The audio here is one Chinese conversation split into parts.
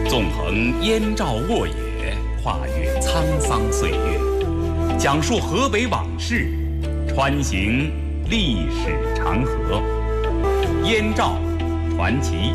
纵横燕赵沃野，跨越沧桑岁月，讲述河北往事，穿行历史长河。燕赵传奇。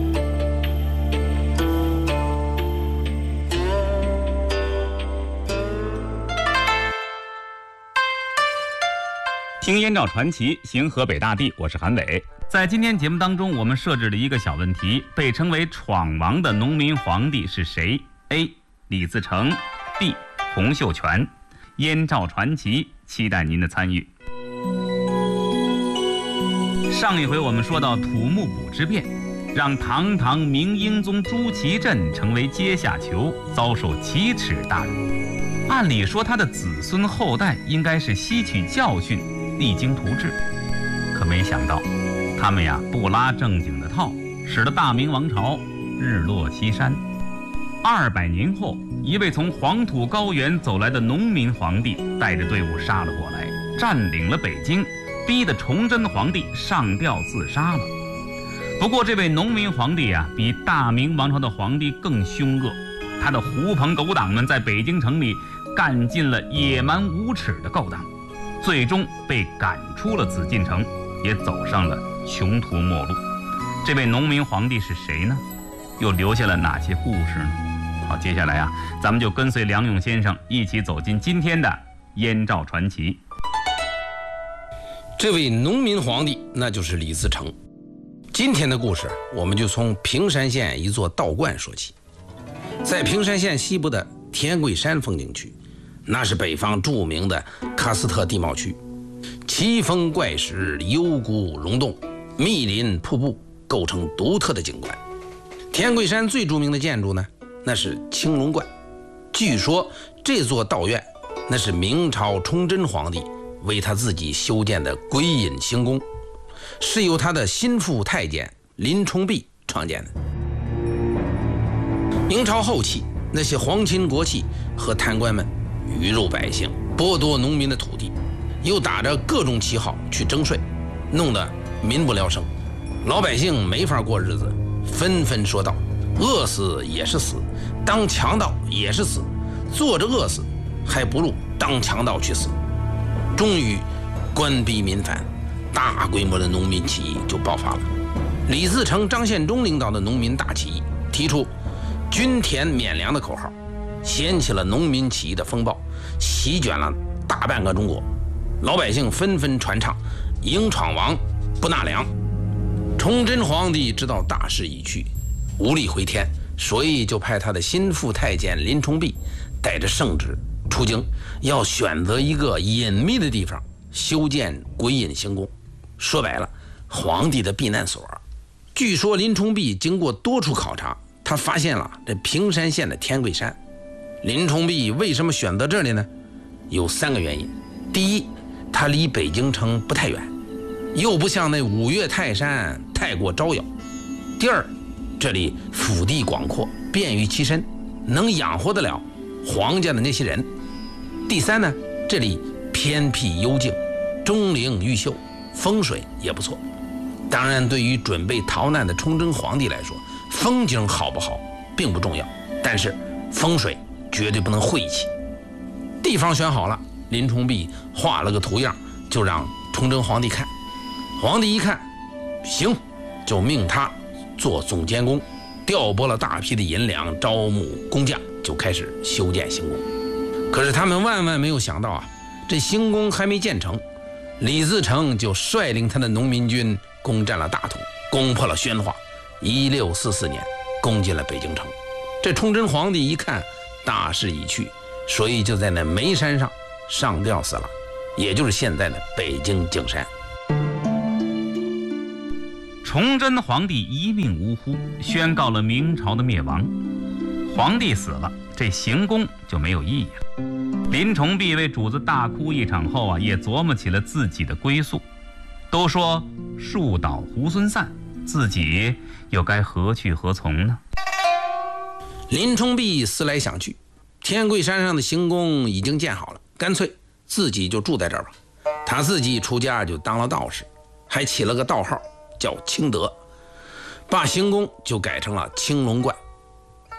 听燕赵传奇，行河北大地，我是韩伟。在今天节目当中，我们设置了一个小问题：被称为闯王的农民皇帝是谁 ？A. 李自成 B. 洪秀全。燕赵传奇，期待您的参与。上一回我们说到土木堡之变，让堂堂明英宗朱祁镇成为阶下囚，遭受奇耻大辱。按理说他的子孙后代应该是吸取教训，励精图治，可没想到他们呀不拉正经的套，使得大明王朝日落西山。200年后，一位从黄土高原走来的农民皇帝带着队伍杀了过来，占领了北京，逼得崇祯皇帝上吊自杀了。不过这位农民皇帝啊，比大明王朝的皇帝更凶恶，他的狐朋狗党们在北京城里干尽了野蛮无耻的勾当，最终被赶出了紫禁城，也走上了穷途末路。这位农民皇帝是谁呢？又留下了哪些故事呢？好，接下来啊，咱们就跟随梁勇先生一起走进今天的燕赵传奇。 这位农民皇帝那就是李自成。今天的故事我们就从平山县一座道观说起。在平山县西部的天桂山风景区，那是北方著名的喀斯特地貌区，奇峰怪石，幽谷溶洞，密林瀑布，构成独特的景观。天桂山最著名的建筑呢，那是青龙观。据说这座道院那是明朝崇祯皇帝为他自己修建的归隐行宫，是由他的心腹太监林冲弼创建的。明朝后期，那些皇亲国戚和贪官们鱼肉百姓，剥夺农民的土地，又打着各种旗号去征税，弄得民不聊生，老百姓没法过日子，纷纷说道：饿死也是死，当强盗也是死，坐着饿死还不如当强盗去死。终于官逼民反，大规模的农民起义就爆发了。李自成、张献忠领导的农民大起义提出均田免粮的口号，掀起了农民起义的风暴，席卷了大半个中国。老百姓纷纷传唱迎闯王不纳粮。崇祯皇帝知道大势已去，无力回天，所以就派他的心腹太监林冲弼带着圣旨出京，要选择一个隐秘的地方修建归隐行宫，说白了，皇帝的避难所。据说林冲弼经过多处考察，他发现了这平山县的天桂山。林冲弼为什么选择这里呢？有3个原因。第一，它离北京城不太远，又不像那五岳泰山太过招摇。第二，这里腹地广阔，便于栖身，能养活得了皇家的那些人。第三呢，这里偏僻幽静，钟灵毓秀，风水也不错。当然，对于准备逃难的崇祯皇帝来说，风景好不好并不重要，但是风水绝对不能晦气。地方选好了，林冲弼画了个图样，就让崇祯皇帝看。皇帝一看行，就命他做总监工，调拨了大批的银两，招募工匠，就开始修建行宫。可是他们万万没有想到啊，这行宫还没建成，李自成就率领他的农民军攻占了大同，攻破了宣化。1644年攻进了北京城。这崇祯皇帝一看大势已去，所以就在那煤山上上吊死了，也就是现在的北京景山。 崇祯皇帝一命呜呼，宣告了明朝的灭亡。皇帝死了，这行宫就没有意义了。林冲弼为主子大哭一场后啊，也琢磨起了自己的归宿。都说树倒猢狲散，自己又该何去何从呢？ 林冲弼思来想去，天桂山上的行宫已经建好了，干脆自己就住在这儿吧。他自己出家就当了道士，还起了个道号叫清德，把行宫就改成了青龙观。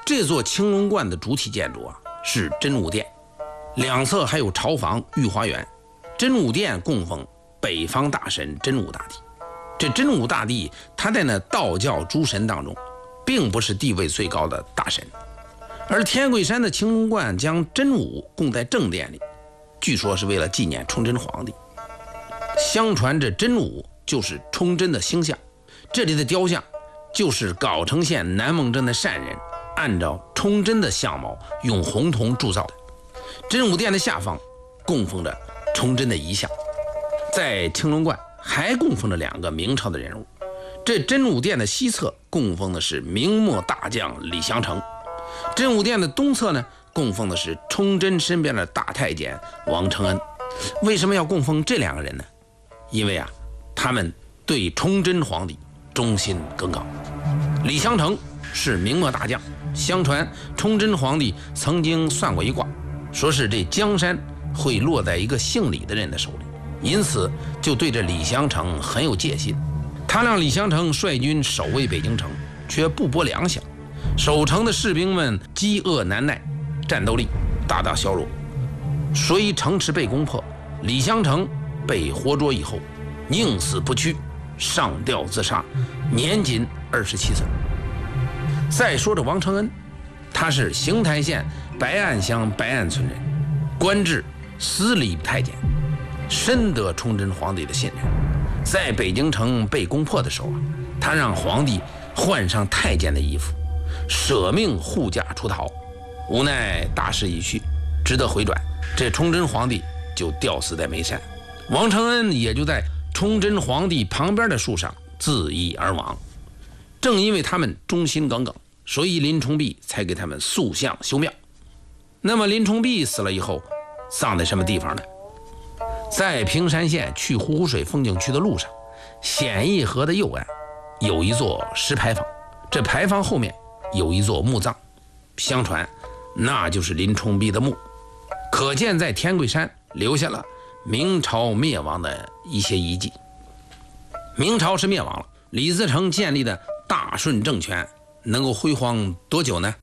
这座青龙观的主体建筑是真武殿，两侧还有朝房、御花园。真武殿供奉北方大神真武大帝。这真武大帝他在那道教诸神当中并不是地位最高的大神，而天桂山的青龙观将真武供在正殿里，据说是为了纪念崇祯皇帝。相传这真武就是崇祯的星象，这里的雕像就是藁城县南蒙镇的善人按照崇祯的相貌用红铜铸造的。真武殿的下方供奉着崇祯的遗像，在青龙观还供奉着2个明朝的人物。这真武殿的西侧供奉的是明末大将李祥成，真武殿的东侧呢供奉的是崇祯身边的大太监王承恩。为什么要供奉这2个人呢？因为他们对崇祯皇帝忠心耿耿。李祥成是明末大将，相传崇祯皇帝曾经算过一卦，说是这江山会落在一个姓李的人的手里，因此就对这李祥成很有戒心。他让李祥成率军守卫北京城，却不拨粮饷，守城的士兵们饥饿难耐，战斗力大大削弱，所以城池被攻破。李祥成被活捉以后，宁死不屈，上吊自杀，年仅27岁。再说这王承恩，他是邢台县白岸乡白岸村人，官至司礼太监，深得崇祯皇帝的信任。在北京城被攻破的时候他让皇帝换上太监的衣服，舍命护驾出逃。无奈大势已去，只得回转，这崇祯皇帝就吊死在眉山，王承恩也就在崇祯皇帝旁边的树上自缢而亡。正因为他们忠心耿耿，所以林冲弼才给他们塑像修庙。那么林冲弼死了以后葬在什么地方呢？在平山县去呼湖水风景区的路上，显义河的右岸有一座石牌坊，这牌坊后面有一座墓葬，相传那就是林冲弼的墓。可见在天桂山留下了明朝灭亡的一些遗迹。明朝是灭亡了，李自成建立的大顺政权能够辉煌多久呢？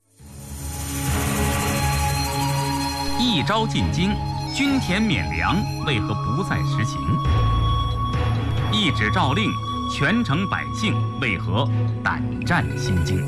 一朝进京，均田免粮，为何不再实行？一纸诏令，全城百姓为何胆战心惊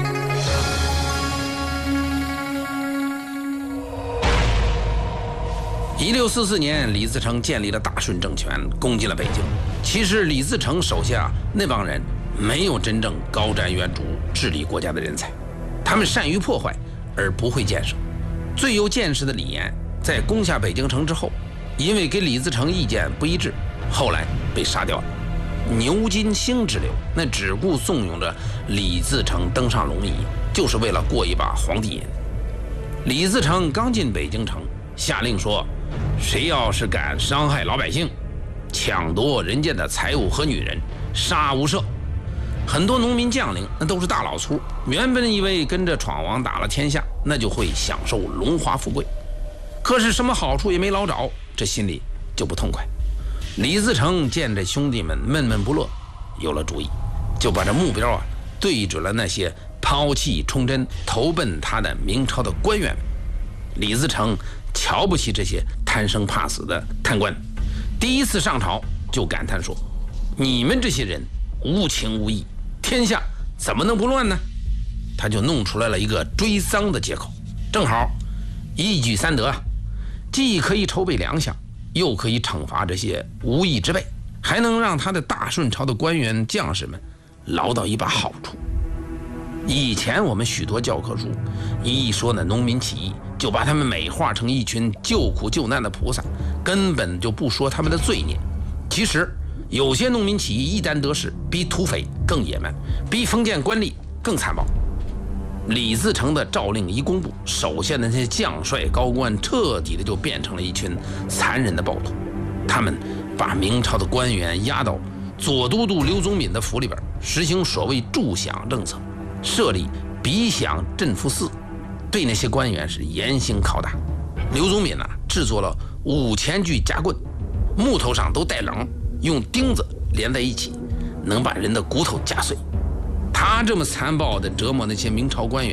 ？1644年，李自成建立了大顺政权，攻进了北京。其实李自成手下那帮人没有真正高瞻远瞩、治理国家的人才，他们善于破坏而不会建设。最有见识的李严在攻下北京城之后，因为跟李自成意见不一致，后来被杀掉了。牛金星之流那只顾怂恿着李自成登上龙椅，就是为了过一把皇帝瘾。李自成刚进北京城，下令说，谁要是敢伤害老百姓，抢夺人家的财物和女人，杀无赦。很多农民将领那都是大老粗，原本以为跟着闯王打了天下，那就会享受荣华富贵，可是什么好处也没捞着，这心里就不痛快。李自成见这兄弟们闷闷不乐，有了主意，就把这目标对准了那些抛弃崇祯投奔他的明朝的官员们。李自成瞧不起这些贪生怕死的贪官，第一次上朝就感叹说，你们这些人无情无义，天下怎么能不乱呢？他就弄出来了一个追赃的借口，正好一举三得既可以筹备粮饷，又可以惩罚这些无义之辈，还能让他的大顺朝的官员将士们捞到一把好处。以前我们许多教科书一说呢农民起义，就把他们美化成一群救苦救难的菩萨，根本就不说他们的罪孽。其实有些农民起义一旦得势，比土匪更野蛮，比封建官吏更残暴。李自成的诏令一公布，手下的那些将帅高官彻底的就变成了一群残忍的暴徒。他们把明朝的官员押到左都督刘宗敏的府里边，实行所谓助饷政策，设立比饷镇抚司，对那些官员是严刑拷打。刘宗敏制作了5000具夹棍，木头上都带棱，用钉子连在一起，能把人的骨头夹碎。他这么残暴地折磨那些明朝官员，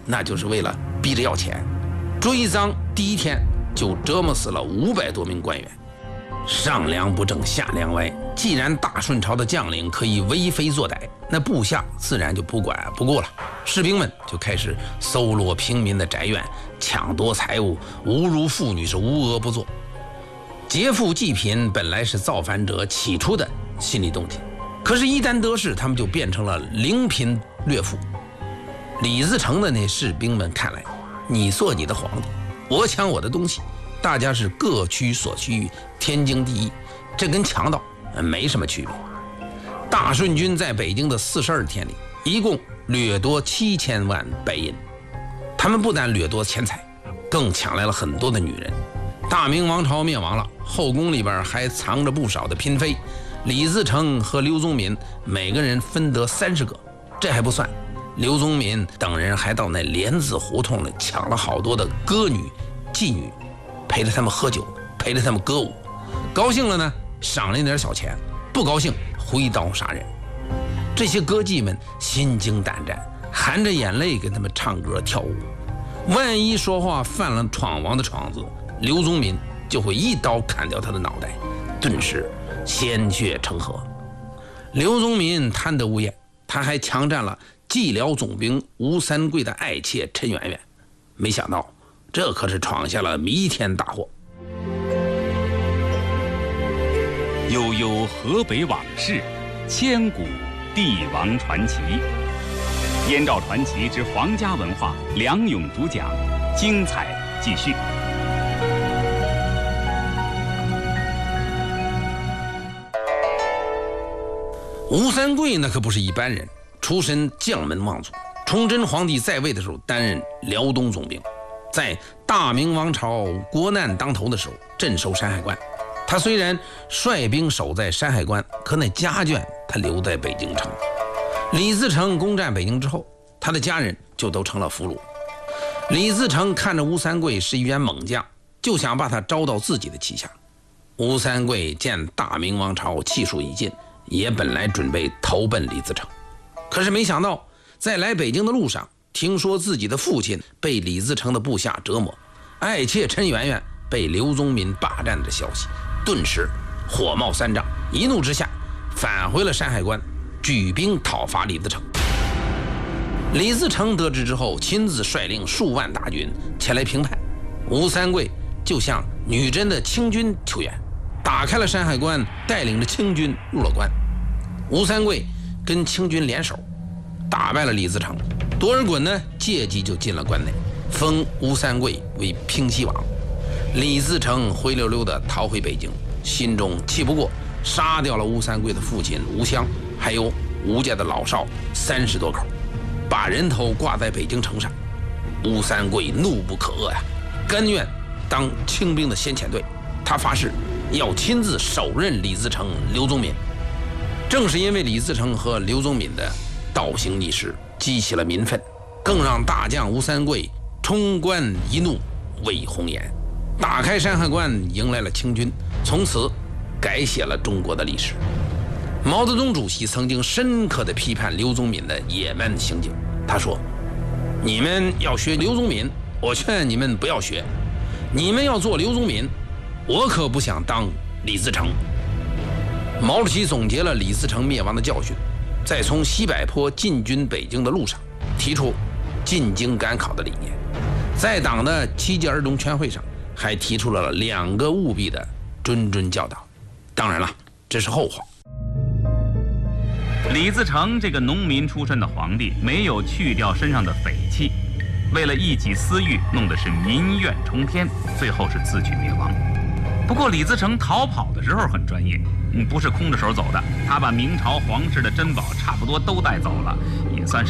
那就是为了逼着要钱。追赃第一天就折磨死了500多名官员。上梁不正下梁歪，既然大顺朝的将领可以为非作歹，那部下自然就不管不顾了。士兵们就开始搜罗平民的宅院，抢夺财物，侮辱妇女，是无恶不作。劫富济贫本来是造反者起初的心理动机，可是一旦得势，他们就变成了凌贫掠富。李自成的那士兵们看来，你做你的皇帝，我抢我的东西，大家是各取所需，天经地义，这跟强盗没什么区别。大顺军在北京的42天里，一共掠夺7000万白银。他们不但掠夺钱财，更抢来了很多的女人。大明王朝灭亡了，后宫里边还藏着不少的嫔妃。李自成和刘宗敏每个人分得30个，这还不算，刘宗敏等人还到那莲子胡同里抢了好多的歌女、妓女，陪着他们喝酒，陪着他们歌舞。高兴了呢，赏了点小钱；不高兴，挥刀杀人。这些歌妓们心惊胆战，含着眼泪跟他们唱歌跳舞。万一说话犯了闯王的闯子，刘宗敏就会一刀砍掉他的脑袋，顿时鲜血成河。刘宗敏贪得无厌，他还强占了蓟辽总兵吴三桂的爱妾陈圆圆，没想到这可是闯下了弥天大祸。 悠悠河北往事，千古帝王传奇。燕赵传奇之皇家文化，梁勇主讲，精彩继续。 吴三桂那可不是一般人，出身将门望族。崇祯皇帝在位的时候担任辽东总兵，在大明王朝国难当头的时候镇守山海关。他虽然率兵守在山海关，可那家眷他留在北京城。李自成攻占北京之后，他的家人就都成了俘虏。李自成看着吴三桂是一员猛将，就想把他招到自己的旗下。吴三桂见大明王朝气数已尽，也本来准备投奔李自成，可是没想到在来北京的路上，听说自己的父亲被李自成的部下折磨，爱妾陈圆圆被刘宗敏霸占的消息，顿时火冒三丈，一怒之下返回了山海关，举兵讨伐李自成。李自成得知之后，亲自率领数万大军前来平叛。吴三桂就向女真的清军求援，打开了山海关，带领着清军入了关。吴三桂跟清军联手，打败了李自成。多尔衮呢，借机就进了关内，封吴三桂为平西王。李自成灰溜溜地逃回北京，心中气不过，杀掉了吴三桂的父亲吴襄，还有吴家的老少30多口，把人头挂在北京城上。吴三桂怒不可遏呀，甘愿当清兵的先遣队。他发誓要亲自手刃李自成、刘宗敏。正是因为李自成和刘宗敏的倒行逆施，激起了民愤，更让大将吴三桂冲冠一怒为红颜，打开山海关，迎来了清军，从此改写了中国的历史。毛泽东主席曾经深刻地批判刘宗敏的野蛮行径，他说：你们要学刘宗敏，我劝你们不要学；你们要做刘宗敏，我可不想当李自成。毛主席总结了李自成灭亡的教训，在从西柏坡进军北京的路上提出进京赶考的理念，在党的7届儿童全会上还提出了2个务必的谆谆教导。当然了，这是后话。 李自成这个农民出身的皇帝，没有去掉身上的匪气，为了一己私欲，弄得是民怨冲天，最后是自取灭亡。不过李自成逃跑的时候很专业，不是空着手走的，他把明朝皇室的珍宝差不多都带走了，